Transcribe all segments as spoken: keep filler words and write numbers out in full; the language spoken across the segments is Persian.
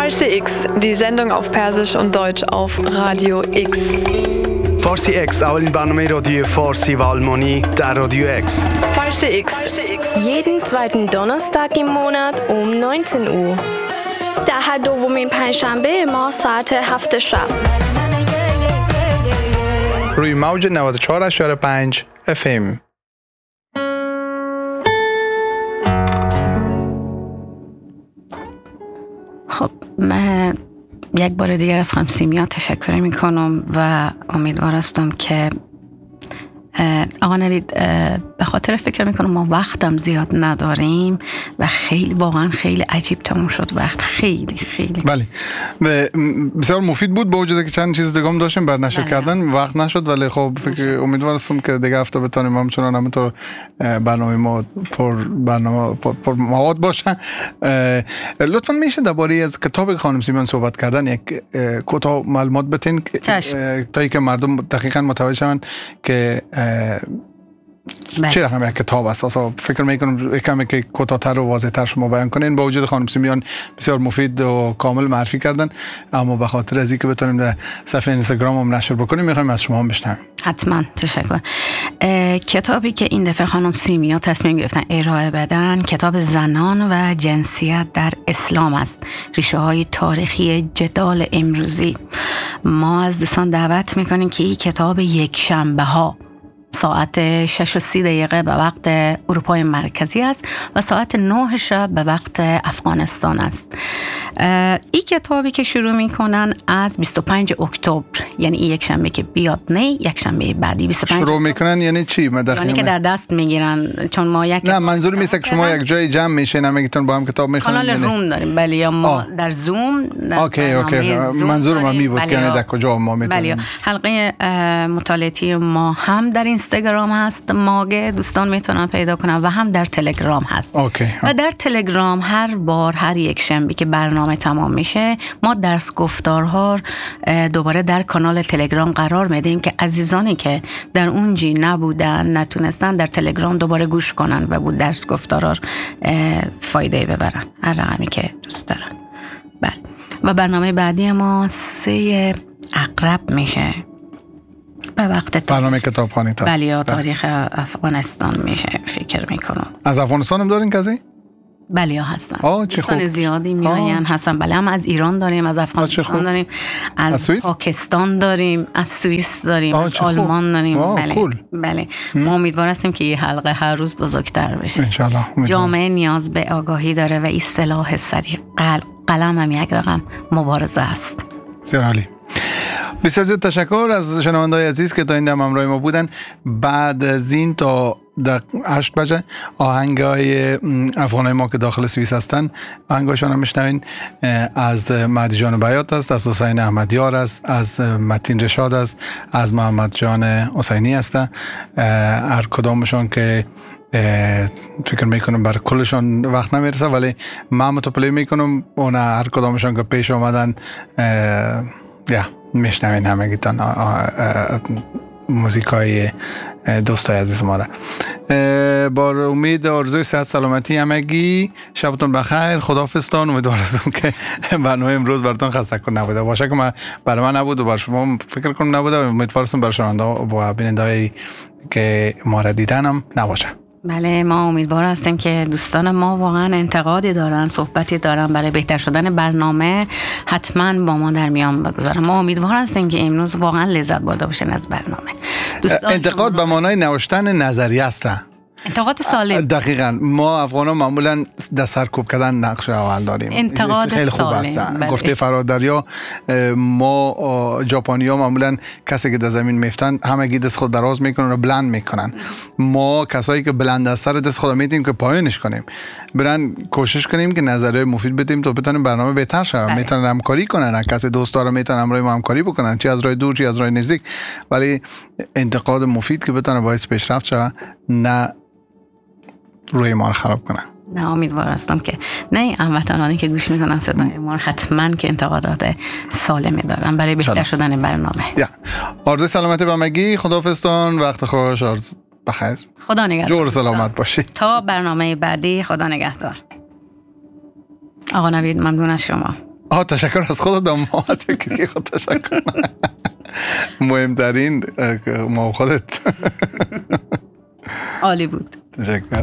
Farsi X, die Sendung auf Persisch und Deutsch auf Radio X. فارسی اکس اولین برنامه رادیو فارسی و آلمانی در رادیو اکس. Farsi X. Jeden zweiten Donnerstag im Monat um neunzehn Uhr. در هر دومین پنجشنبه ما ساعت هفت شب. روی موج نود و چهار اشاره پنج اف ام. خب من یک بار دیگر از خانم سیمیا تشکر می کنم و امیدوار هستم که آقا نوید به خاطر فکر می کنم ما وقتم زیاد نداریم و خیلی واقعا خیلی عجیب تموم شد وقت خیلی خیلی بله بسیار مفید بود با وجود که چند چیز دیگه هم داشتیم بر نشر کردن وقت نشد ولی خب فکر امیدوار هستم که دیگه هفته بتونیم همچنان همینطور برنامه ما پر برنامه پر, پر مواد باشه. لطفا میشه درباره از کتاب خانم سیمیان صحبت کردن یک کوتاه معلومات بدین تا اینکه مردم دقیقاً متوجه شون که چه رقم یک کتاب است. اصلا فکر میکنم کمی که کوتاه‌تر و واضح‌تر شما بیان کنین. با وجود خانم سیمیان بسیار مفید و کامل معرفی کردن اما به خاطر از اینکه بتونیم در صفحه اینستاگرام هم نشر بکنیم میخوایم از شما هم بشنویم. حتما تشکر. کتابی که این دفعه خانم سیمیا تصمیم گرفتن ارائه بدن کتاب زنان و جنسیت در اسلام است. ریشه های تاریخی جدال امروزی. ما از دوستان دعوت میکنیم که این کتاب یک شنبه ها ساعت شش و سی دقیقه به وقت اروپای مرکزی است و ساعت نه شب به وقت افغانستان است. این کتابی که شروع میکنن از بیست و پنجم اکتبر یعنی این یک شنبه که بیاد نه یک شنبه بعدی بیست و پنجم شروع میکنن یعنی چی؟ یعنی که در دست میگیرن چون ما یک نه منظور میسه که شما یک جای جمع میشین همگیتون با هم کتاب میخونین. کانال روم داریم بله یا ما آه. در زوم در اوکی اوکی منظور ما می بود که یعنی در کجا ما میتونیم بله حلقه مطالعاتی ما هم در اینستاگرام هست ماگه دوستان میتونن پیدا کنن و هم در تلگرام هست اوکی. و در تلگرام هر بار هر یک شنبه که برنامه تمام میشه ما درس گفتارها دوباره در کانال تلگرام قرار میدیم که عزیزانی که در اونجی نبودن نتونستن در تلگرام دوباره گوش کنن و بود درس گفتارها فایده ببرن هر رقمی که دوست دارن. بله و برنامه بعدی ما سه عقرب میشه به وقت برنامه کتابخوانی تا بله یا تاریخ افغانستان میشه فکر میکنم. از افغانستان هم دارین کسی؟ بله هستن دوستان زیادی میآین هستن. بله هم از ایران داریم از افغانستان داریم از, از پاکستان داریم از سوئیس داریم از آلمان داریم. بله کول. بله ما امیدوار هستیم که این حلقه هر روز بزرگتر بشه ان شاء الله. جامعه نیاز به آگاهی داره و این سلاح سریع قلم هم یک رقم مبارزه است. بسیار عالی. بسیار زیاد تشکر از شنونده‌های عزیز که تا این دم همراه ما بودن. بعد از این تا در هشت بجه آهنگای افغانای ما که داخل سوئیس هستن آهنگاشون هم میشنوین. از مهدی جان بیات است از حسین احمدیار است از متین رشاد است از محمد جان حسینی است. هر کدامشون که فکر میکنم برای کلشون وقت نمیرسه ولی من متپلی میکنم اون هر کدامشون که پیش آمدن یا میشنوین همگیتان موزیکای دوستای عزیز ما را. با امید آرزوی صحت سلامتی همگی شبتون بخیر. خداحافظتان. امیدوار هستم که برنامه امروز براتون خسته کن نبوده باشه که من برای من نبود و برای شما فکر کنم نبوده. امیدوار هستم برای شنونده و بیننده‌ای که ما را دیدنم نباشه. بله ما امیدوار هستیم که دوستان ما واقعا انتقادی دارن صحبتی دارن برای بهتر شدن برنامه حتما با ما در میان بگذارن. ما امیدوار هستیم که امروز واقعا لذت برده باشن از برنامه. انتقاد به معنای نوشتن نظریه است. انتقاد سالم. دقیقاً ما افغانا معمولا در سرکوب کردن نقش اول داریم. انتقاد خیلی خوب است. گفته فرادریا ما ژاپنی‌ها معمولا کسی که در زمین میفتن همگی دست خود دراز میکنن و بلند میکنن. ما کسایی که بلند از سر دست خود میتیم که پایینش کنیم. برن کوشش کنیم که نظریه مفید بدیم تا بتونیم برنامه بهتر شه. میتونن همکاری کنن. کسی دوست داره میتونن همراه ما همکاری بکنن چه از راه دور چه از راه نزدیک. ولی انتقاد مفید که بتونه باعث پیشرفت شه نه روی ما رو خراب کنه. نه امیدوار هستم که نه هموطنانی که گوش میکنن صدای ما حتما که انتقادات سالمی دارن برای بهتر شدن برنامه. یا آرزوی سلامتی به همگی. خداحافظتان. وقت خوش. آرزو بخیر. خدا نگهدار. جور سلامت باشید. تا برنامه بعدی. خدا نگهدار. آقا نوید ممنون از شما. آه تشکر از خودت، ما از یکی خود تشکر. مهمترین ما خودت. عالی بود. تشکر.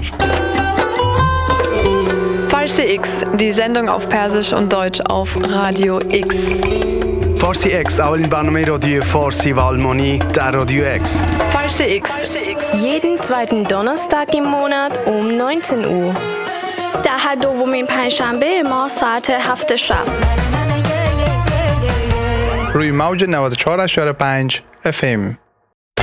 Farsi X, die Sendung auf Persisch und Deutsch auf Radio X. فارسی اکس اولین برنامه رادیو فارسی و آلمانی در رادیو اکس. Farsi X. jeden zweiten Donnerstag im Monat um neunzehn Uhr. در هر دومین پنجشنبه ما ساعت هفت شب. روی موج نود و چهار و پنج اف ام.